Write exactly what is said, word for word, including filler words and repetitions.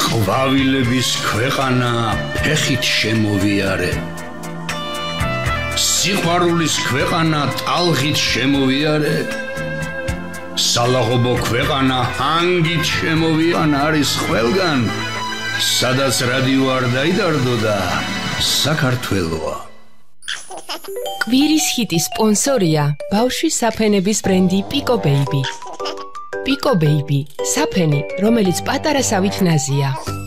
ყვავილების ქვეყანა ფეხით შემოვიარე სიყვარულის ქვეყანა ტალღით შემოვიარე სალაღობო ქვეყანა ჰანგით შემოვიარე არის ყველგან სადაც რადიო არ დაიდარდოდა საქართველოა კვირის ჰიტის სპონსორია ბავშვის საფენების ბრენდი Pico Baby. Pico Baby, საფენი, რომელიც პატარა სავით ნაზია.